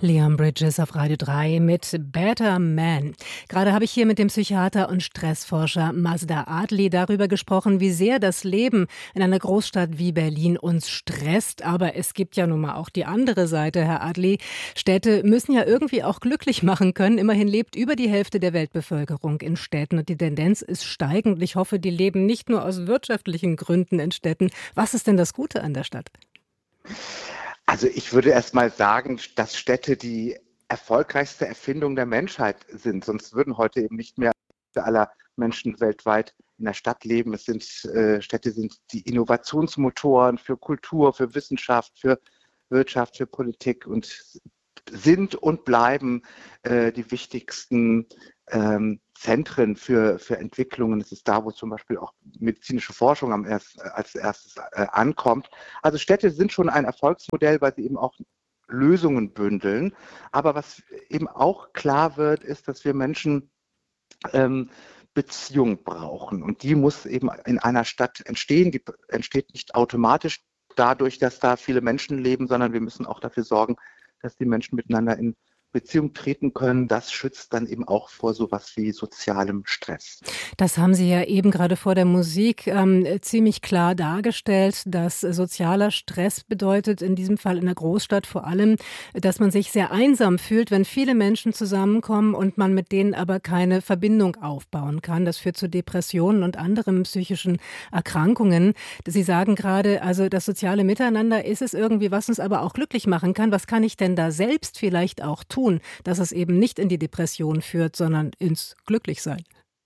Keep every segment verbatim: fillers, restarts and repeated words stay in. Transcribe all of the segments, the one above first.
Leon Bridges auf Radio drei mit Better Man. Gerade habe ich hier mit dem Psychiater und Stressforscher Mazda Adli darüber gesprochen, wie sehr das Leben in einer Großstadt wie Berlin uns stresst. Aber es gibt ja nun mal auch die andere Seite, Herr Adli. Städte müssen ja irgendwie auch glücklich machen können. Immerhin lebt über die Hälfte der Weltbevölkerung in Städten und die Tendenz ist steigend. Ich hoffe, die leben nicht nur aus wirtschaftlichen Gründen in Städten. Was ist denn das Gute an der Stadt? Also ich würde erst mal sagen, dass Städte die erfolgreichste Erfindung der Menschheit sind. Sonst würden heute eben nicht mehr aller Menschen weltweit in der Stadt leben. Es sind äh, Städte sind die Innovationsmotoren für Kultur, für Wissenschaft, für Wirtschaft, für Politik und sind und bleiben äh, die wichtigsten ähm, Zentren für, für Entwicklungen. Es ist da, wo zum Beispiel auch medizinische Forschung am erst, als erstes äh, ankommt. Also Städte sind schon ein Erfolgsmodell, weil sie eben auch Lösungen bündeln. Aber was eben auch klar wird, ist, dass wir Menschen ähm, Beziehung brauchen. Und die muss eben in einer Stadt entstehen. Die entsteht nicht automatisch dadurch, dass da viele Menschen leben, sondern wir müssen auch dafür sorgen, dass die Menschen miteinander in Beziehung treten können. Das schützt dann eben auch vor sowas wie sozialem Stress. Das haben Sie ja eben gerade vor der Musik ähm, ziemlich klar dargestellt, dass sozialer Stress bedeutet, in diesem Fall in der Großstadt vor allem, dass man sich sehr einsam fühlt, wenn viele Menschen zusammenkommen und man mit denen aber keine Verbindung aufbauen kann. Das führt zu Depressionen und anderen psychischen Erkrankungen. Sie sagen gerade, also das soziale Miteinander ist es irgendwie, was uns aber auch glücklich machen kann. Was kann ich denn da selbst vielleicht auch tun, dass es eben nicht in die Depression führt, sondern ins Glücklichsein?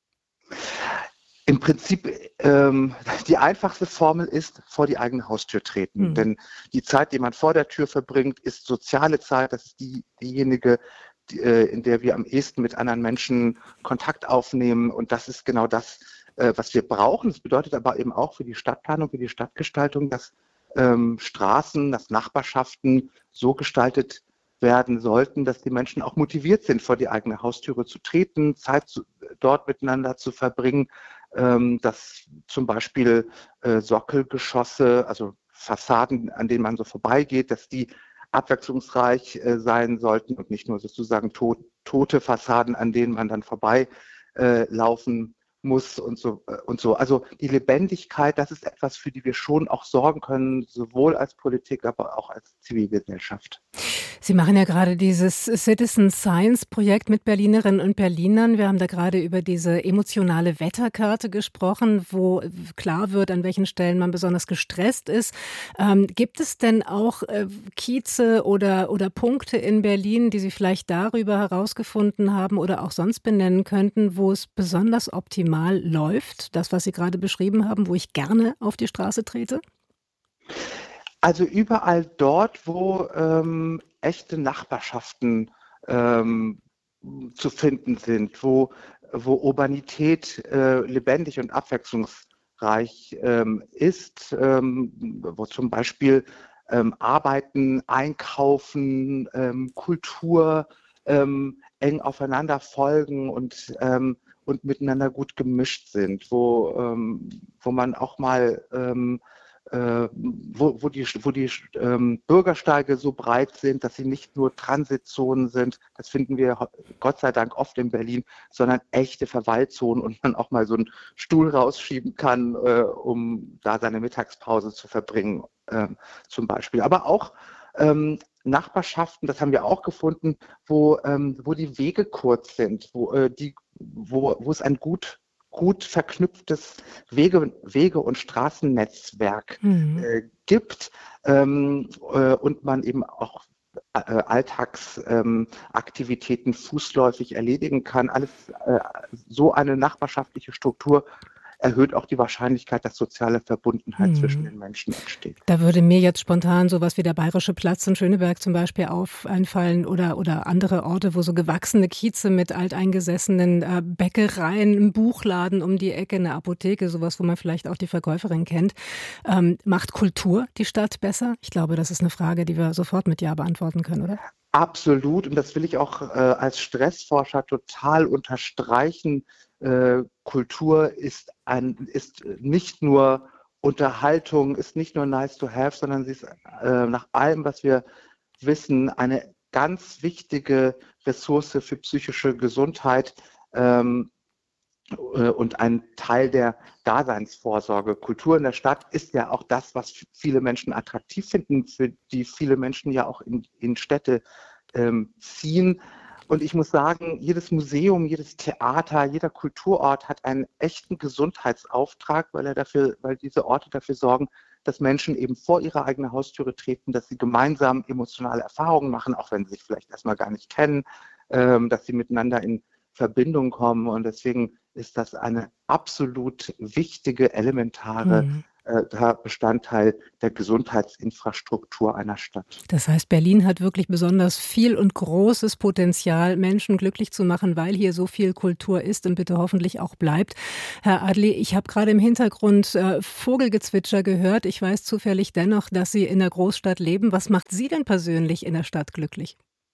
Im Prinzip, ähm, die einfachste Formel ist, vor die eigene Haustür treten. Mhm. Denn die Zeit, die man vor der Tür verbringt, ist soziale Zeit. Das ist die, diejenige, die, äh, in der wir am ehesten mit anderen Menschen Kontakt aufnehmen. Und das ist genau das, äh, was wir brauchen. Das bedeutet aber eben auch für die Stadtplanung, für die Stadtgestaltung, dass ähm, Straßen, dass Nachbarschaften so gestaltet werden sollten, dass die Menschen auch motiviert sind, vor die eigene Haustüre zu treten, Zeit zu, dort miteinander zu verbringen, ähm, dass zum Beispiel äh, Sockelgeschosse, also Fassaden, an denen man so vorbeigeht, dass die abwechslungsreich äh, sein sollten und nicht nur sozusagen to- tote Fassaden, an denen man dann vorbei äh, laufen muss und so und so. Also die Lebendigkeit, das ist etwas, für die wir schon auch sorgen können, sowohl als Politik, aber auch als Zivilgesellschaft. Sie machen ja gerade dieses Citizen Science Projekt mit Berlinerinnen und Berlinern. Wir haben da gerade über diese emotionale Wetterkarte gesprochen, wo klar wird, an welchen Stellen man besonders gestresst ist. Ähm, gibt es denn auch äh, Kieze oder, oder Punkte in Berlin, die Sie vielleicht darüber herausgefunden haben oder auch sonst benennen könnten, wo es besonders optimal läuft? Das, was Sie gerade beschrieben haben, wo ich gerne auf die Straße trete? Also überall dort, wo ähm, echte Nachbarschaften ähm, zu finden sind, wo, wo Urbanität äh, lebendig und abwechslungsreich ähm, ist, ähm, wo zum Beispiel ähm, Arbeiten, Einkaufen, ähm, Kultur ähm, eng aufeinander folgen und, ähm, und miteinander gut gemischt sind, wo, ähm, wo man auch mal ähm, Äh, wo, wo die, wo die ähm, Bürgersteige so breit sind, dass sie nicht nur Transitzonen sind, das finden wir Gott sei Dank oft in Berlin, sondern echte Verweilzonen und man auch mal so einen Stuhl rausschieben kann, äh, um da seine Mittagspause zu verbringen, äh, zum Beispiel. Aber auch ähm, Nachbarschaften, das haben wir auch gefunden, wo, ähm, wo die Wege kurz sind, wo, äh, die, wo, wo es ein gut gut verknüpftes Wege, Wege- und Straßennetzwerk mhm. äh, gibt ähm, äh, und man eben auch äh, Alltagsaktivitäten ähm, fußläufig erledigen kann. Alles äh, so eine nachbarschaftliche Struktur erhöht auch die Wahrscheinlichkeit, dass soziale Verbundenheit hm. zwischen den Menschen entsteht. Da würde mir jetzt spontan sowas wie der Bayerische Platz in Schöneberg zum Beispiel auf einfallen oder, oder andere Orte, wo so gewachsene Kieze mit alteingesessenen äh, Bäckereien, einem Buchladen um die Ecke, eine Apotheke, sowas, wo man vielleicht auch die Verkäuferin kennt. Ähm, macht Kultur die Stadt besser? Ich glaube, das ist eine Frage, die wir sofort mit Ja beantworten können, oder? Absolut. Und das will ich auch äh, als Stressforscher total unterstreichen. Äh, Kultur ist, ein, ist nicht nur Unterhaltung, ist nicht nur nice to have, sondern sie ist äh, nach allem, was wir wissen, eine ganz wichtige Ressource für psychische Gesundheit ähm, und ein Teil der Daseinsvorsorge. Kultur in der Stadt ist ja auch das, was viele Menschen attraktiv finden, für die viele Menschen ja auch in, in Städte ähm, ziehen. Und ich muss sagen, jedes Museum, jedes Theater, jeder Kulturort hat einen echten Gesundheitsauftrag, weil er dafür, weil diese Orte dafür sorgen, dass Menschen eben vor ihre eigene Haustüre treten, dass sie gemeinsam emotionale Erfahrungen machen, auch wenn sie sich vielleicht erstmal gar nicht kennen, ähm, dass sie miteinander in Verbindung kommen. Und deswegen ist das eine absolut wichtige, elementare Mhm. äh, Bestandteil der Gesundheitsinfrastruktur einer Stadt. Das heißt, Berlin hat wirklich besonders viel und großes Potenzial, Menschen glücklich zu machen, weil hier so viel Kultur ist und bitte hoffentlich auch bleibt. Herr Adli, ich habe gerade im Hintergrund äh, Vogelgezwitscher gehört. Ich weiß zufällig dennoch, dass Sie in der Großstadt leben. Was macht Sie denn persönlich in der Stadt glücklich?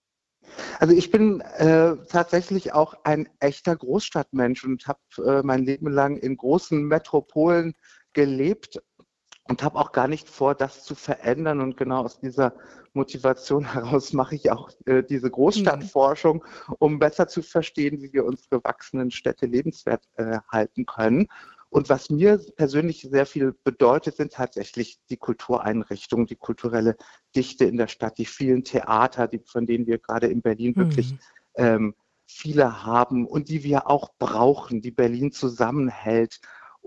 Also ich bin äh, tatsächlich auch ein echter Großstadtmensch und habe äh, mein Leben lang in großen Metropolen gelebt und habe auch gar nicht vor, das zu verändern. Und genau aus dieser Motivation heraus mache ich auch äh, diese Großstadtforschung, um besser zu verstehen, wie wir unsere wachsenden Städte lebenswert äh, halten können. Und was mir persönlich sehr viel bedeutet, sind tatsächlich die Kultureinrichtungen, die kulturelle Dichte in der Stadt, die vielen Theater, die, von denen wir gerade in Berlin wirklich Mhm. ähm, viele haben und die wir auch brauchen, die Berlin zusammenhält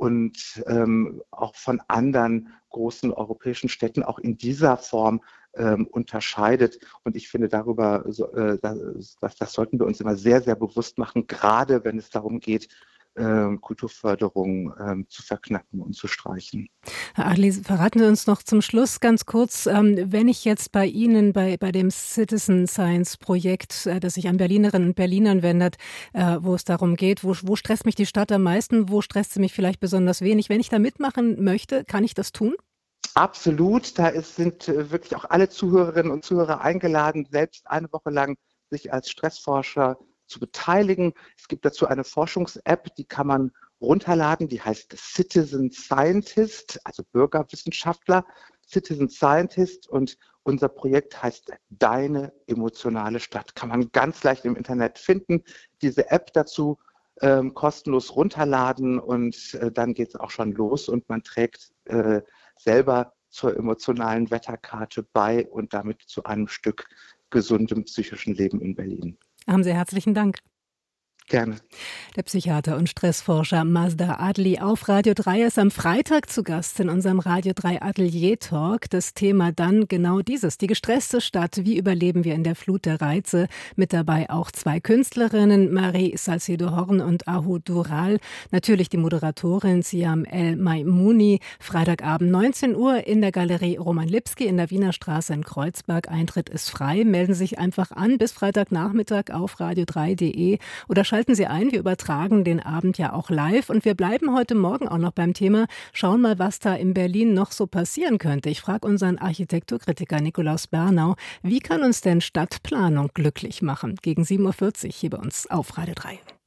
und ähm, auch von anderen großen europäischen Städten auch in dieser Form ähm, unterscheidet. Und ich finde, darüber, so, äh, das, das sollten wir uns immer sehr, sehr bewusst machen, gerade wenn es darum geht, ähm, Kulturförderung ähm, zu verknappen und zu streichen. Herr Adli, verraten Sie uns noch zum Schluss ganz kurz, ähm, wenn ich jetzt bei Ihnen bei, bei dem Citizen Science Projekt, äh, das sich an Berlinerinnen und Berlinern wendet, äh, wo es darum geht, wo, wo stresst mich die Stadt am meisten, wo stresst sie mich vielleicht besonders wenig? Wenn ich da mitmachen möchte, kann ich das tun? Absolut, da ist, sind äh, wirklich auch alle Zuhörerinnen und Zuhörer eingeladen, selbst eine Woche lang sich als Stressforscher zu beteiligen. Es gibt dazu eine Forschungs-App, die kann man runterladen, die heißt Citizen Scientist, also Bürgerwissenschaftler, Citizen Scientist, und unser Projekt heißt Deine emotionale Stadt. Kann man ganz leicht im Internet finden. Diese App dazu ähm, kostenlos runterladen und äh, dann geht es auch schon los und man trägt äh, selber zur emotionalen Wetterkarte bei und damit zu einem Stück gesundem psychischen Leben in Berlin. Haben Sie herzlichen Dank. Gerne. Der Psychiater und Stressforscher Mazda Adli auf Radio drei ist am Freitag zu Gast in unserem Radio drei Atelier Talk. Das Thema dann genau dieses, die gestresste Stadt, wie überleben wir in der Flut der Reize. Mit dabei auch zwei Künstlerinnen, Marie Salcedo-Horn und Ahu Dural. Natürlich die Moderatorin Siam El Maimouni. Freitagabend neunzehn Uhr in der Galerie Roman Lipski in der Wiener Straße in Kreuzberg. Eintritt ist frei. Melden Sie sich einfach an bis Freitagnachmittag auf radio drei punkt de oder schalten Sie ein, wir übertragen den Abend ja auch live und wir bleiben heute Morgen auch noch beim Thema, schauen mal, was da in Berlin noch so passieren könnte. Ich frage unseren Architekturkritiker Nikolaus Bernau, wie kann uns denn Stadtplanung glücklich machen? Gegen sieben Uhr vierzig hier bei uns auf Radio drei.